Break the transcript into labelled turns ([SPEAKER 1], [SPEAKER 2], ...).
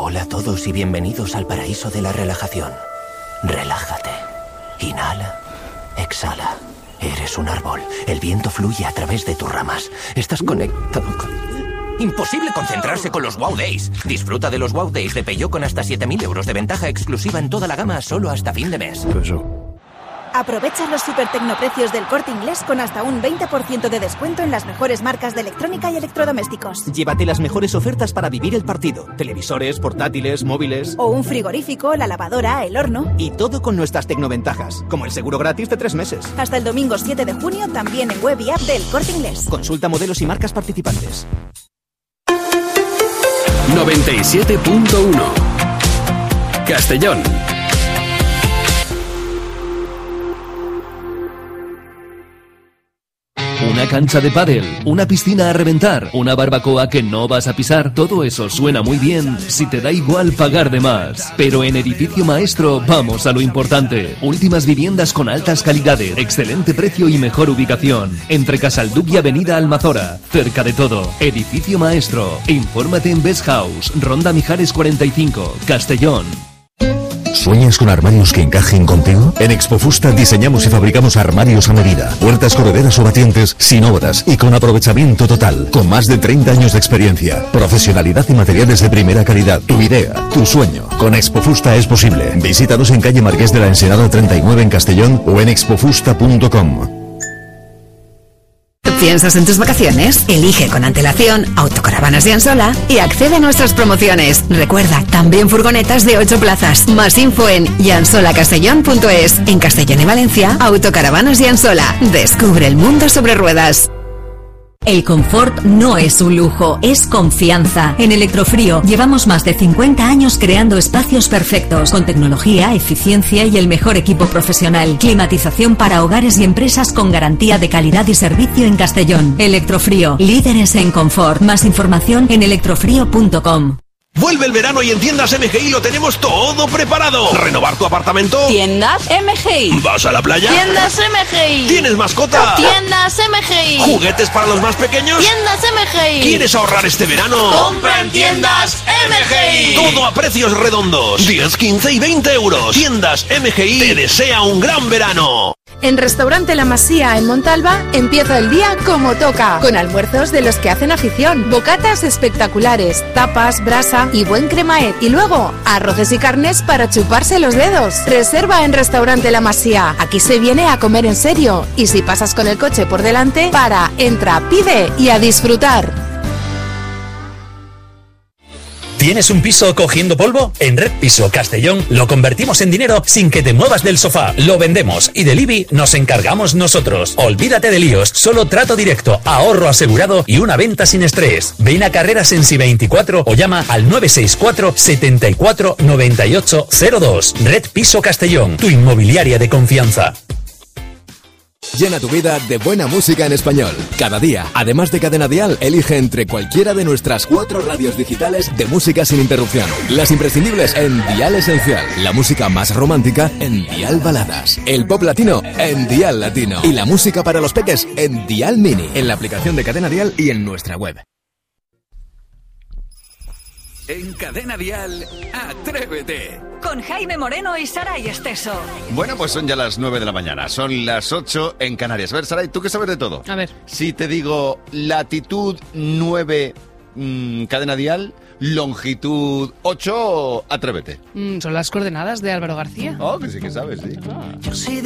[SPEAKER 1] Hola a todos y bienvenidos al paraíso de la relajación. Relájate. Inhala. Exhala. Eres un árbol. El viento fluye a través de tus ramas. Estás conectado con... Imposible concentrarse con los Wow Days. Disfruta de los Wow Days de Peugeot con hasta 7.000 euros de ventaja exclusiva en toda la gama solo hasta fin de mes.
[SPEAKER 2] Aprovecha los super tecnoprecios del Corte Inglés con hasta un 20% de descuento en las mejores marcas de electrónica y electrodomésticos.
[SPEAKER 3] Llévate las mejores ofertas para vivir el partido. Televisores, portátiles, móviles...
[SPEAKER 2] O un frigorífico, la lavadora, el horno...
[SPEAKER 3] Y todo con nuestras tecnoventajas, como el seguro gratis de 3 meses.
[SPEAKER 2] Hasta el domingo 7 de junio también en web y app del Corte Inglés.
[SPEAKER 3] Consulta modelos y marcas participantes.
[SPEAKER 4] 97.1 Castellón. Una cancha de pádel, una piscina a reventar, una barbacoa que no vas a pisar, todo eso suena muy bien si te da igual pagar de más. Pero en Edificio Maestro vamos a lo importante. Últimas viviendas con altas calidades, excelente precio y mejor ubicación. Entre Casalduc y Avenida Almazora, cerca de todo. Edificio Maestro. Infórmate en Best House, Ronda Mijares 45, Castellón.
[SPEAKER 5] ¿Sueñas con armarios que encajen contigo? En Expofusta diseñamos y fabricamos armarios a medida, puertas correderas o batientes sin obras y con aprovechamiento total, con más de 30 años de experiencia, profesionalidad y materiales de primera calidad. Tu idea, tu sueño, con Expofusta es posible. Visítanos en calle Marqués de la Ensenada 39 en Castellón o en expofusta.com.
[SPEAKER 6] ¿Piensas en tus vacaciones? Elige con antelación Autocaravanas de Ansola y accede a nuestras promociones. Recuerda, también furgonetas de 8 plazas. Más info en yansolacastellón.es. En Castellón y Valencia, Autocaravanas de Ansola. Descubre el mundo sobre ruedas.
[SPEAKER 7] El confort no es un lujo, es confianza. En Electrofrío llevamos más de 50 años creando espacios perfectos, con tecnología, eficiencia y el mejor equipo profesional. Climatización para hogares y empresas con garantía de calidad y servicio en Castellón. Electrofrío, líderes en confort. Más información en electrofrío.com.
[SPEAKER 8] Vuelve el verano y en Tiendas MGI lo tenemos todo preparado. ¿Renovar tu apartamento?
[SPEAKER 9] Tiendas MGI.
[SPEAKER 8] ¿Vas a la playa?
[SPEAKER 9] Tiendas MGI.
[SPEAKER 8] ¿Tienes mascota?
[SPEAKER 9] Tiendas MGI.
[SPEAKER 8] ¿Juguetes para los más pequeños?
[SPEAKER 9] Tiendas MGI.
[SPEAKER 8] ¿Quieres ahorrar este verano?
[SPEAKER 9] ¡Compra en Tiendas MGI!
[SPEAKER 8] Todo a precios redondos. 10, 15 y 20 euros. Tiendas MGI te desea un gran verano.
[SPEAKER 10] En Restaurante La Masía, en Montalba, empieza el día como toca, con almuerzos de los que hacen afición, bocatas espectaculares, tapas, brasa y buen cremaet. Y luego, arroces y carnes para chuparse los dedos. Reserva en Restaurante La Masía. Aquí se viene a comer en serio. Y si pasas con el coche por delante, entra, pide y a disfrutar.
[SPEAKER 11] ¿Tienes un piso cogiendo polvo? En Red Piso Castellón lo convertimos en dinero sin que te muevas del sofá. Lo vendemos y del IBI nos encargamos nosotros. Olvídate de líos, solo trato directo, ahorro asegurado y una venta sin estrés. Ven a Carreras en Si 24 o llama al 964 74 98 02. Red Piso Castellón, tu inmobiliaria de confianza.
[SPEAKER 12] Llena tu vida de buena música en español. Cada día, además de Cadena Dial, elige entre cualquiera de nuestras 4 radios digitales de música sin interrupción. Las imprescindibles en Dial Esencial. La música más romántica en Dial Baladas. El pop latino en Dial Latino. Y la música para los peques en Dial Mini. En la aplicación de Cadena Dial y en nuestra web.
[SPEAKER 4] En Cadena Dial, Atrévete.
[SPEAKER 7] Con Jaime Moreno y Saray Esteso.
[SPEAKER 13] Bueno, pues son ya las 9 de la mañana. Son las 8 en Canarias. A ver, Saray, ¿tú qué sabes de todo?
[SPEAKER 14] A ver.
[SPEAKER 13] Si te digo latitud 9, Cadena Dial, longitud 8, Atrévete.
[SPEAKER 14] Son las coordenadas de Álvaro García.
[SPEAKER 13] Oh, que sí que sabes, sí.
[SPEAKER 14] Yo soy